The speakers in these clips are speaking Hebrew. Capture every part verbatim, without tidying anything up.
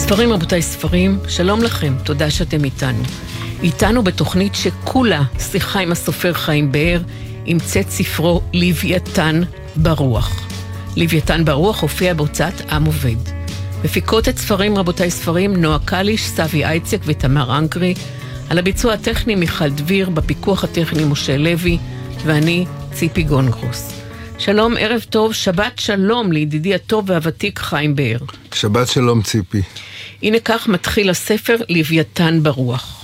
ספרים רבותיי ספרים, שלום לכם, תודה שאתם איתנו. איתנו בתוכנית שכולה שיחה עם הסופר חיים באר, עם צאת ספרו לוויתן ברוח. לוויתן ברוח הופיע בהוצאת עם עובד. מפיקות את ספרים רבותיי ספרים, נועה קליש, סבי אייצק ותמר אנקרי, על הביצוע הטכני מיכל דביר, בפיקוח הטכני משה לוי, ואני ציפי גונגרוס. שלום, ערב טוב, שבת שלום לידידי הטוב והוותיק חיים באר. שבת שלום ציפי. הנה כך מתחיל הספר לוויתן ברוח.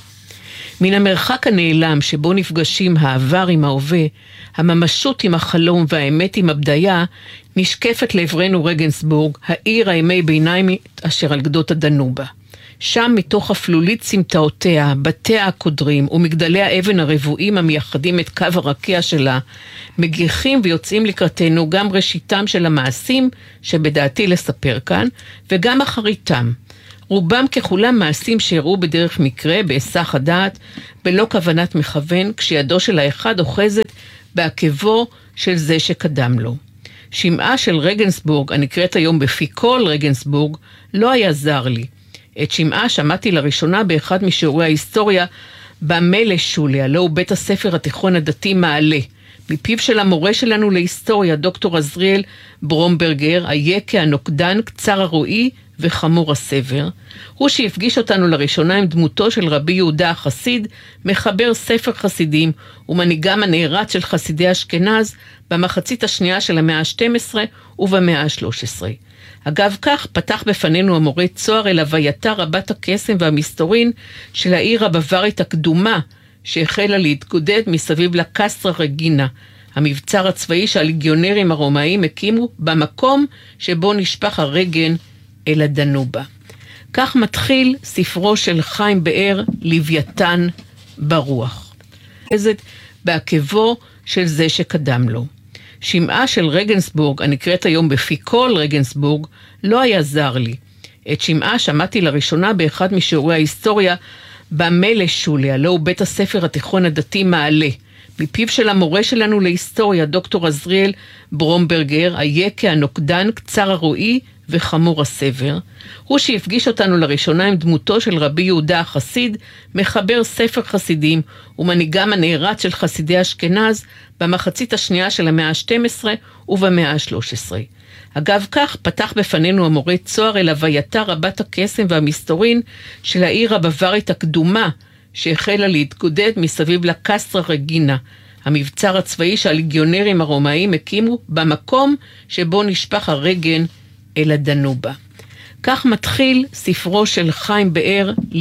מן המרחק הנעלם שבו נפגשים העבר עם ההווה, הממשות עם החלום והאמת עם הבדיה, נשקפת לעברנו רגנסבורג, העיר הימי ביניים אשר על גדות הדנובה. שם מתוך אפלולית סמטאותיה, בתיה הקודרים ומגדלי האבן הרבועים המייחדים את קו הרקיע שלה, מגיחים ויוצאים לקראתנו גם ראשיתם של המעשים שבדעתי לספר כאן, וגם אחריתם. רובם ככולם מעשים שהראו בדרך מקרה, בהיסח הדעת, בלא כוונת מכוון, כשידו של האחד אוחזת בעקבו של זה שקדם לו. שמעה של רגנסבורג, הנקראת היום בפי כל רגנסבורג, לא היה זר לי. את שמעה שמעתי לראשונה באחד משיעורי ההיסטוריה במלה שולי, הלא הוא בית הספר התיכון הדתי מעלה, מפיו של המורה שלנו להיסטוריה, דוקטור עזריאל ברומברגר, היקה הנוקדן, קצר הרועי וחמור הסבר. הוא שהפגיש אותנו לראשונה עם דמותו של רבי יהודה החסיד, מחבר ספר חסידים ומנהיגם הנערץ של חסידי אשכנז במחצית השנייה של המאה ה-שתים עשרה ובמאה ה-שלוש עשרה. אגב כך פתח בפנינו המורה צוהר אל הווייתה רבת הקסם והמסתורין של העיר הבווארית הקדומה שהחלה להתגודד מסביב לקסטרה רגינה, המבצר הצבאי שהלגיונרים הרומאים הקימו במקום שבו נשפך הרגן אל הדנובה. כך מתחיל ספרו של חיים באר לוויתן ברוח. איזת בעקבו של זה שקדם לו. שמעה של רגנסבורג, הנקראת היום בפי כל רגנסבורג, לא היה זר לי. את שמעה שמעתי לראשונה באחד משיעורי ההיסטוריה במלה שולי, הלא הוא בית הספר התיכון הדתי מעלה, מפיו של המורה שלנו להיסטוריה, דוקטור עזריאל ברומברגר, היקה הנוקדן, קצר הרועי וחמור הסבר. הוא שהפגיש אותנו לראשונה עם דמותו של רבי יהודה החסיד, מחבר ספר חסידים ומנהיגם הנערץ של חסידי אשכנז במחצית השנייה של המאה ה-שתים עשרה ובמאה ה-שלוש עשרה. אגב כך פתח בפנינו המורה צוהר אל הווייתה רבת הקסם והמסתורין של העיר הבווארית הקדומה שהחלה להתגודד מסביב לקסטרה רגינה, המבצר הצבאי שהלגיונרים הרומאים הקימו במקום שבו נשפך הרגן אל הדנובה. כך מתחיל ספרו של חיים באר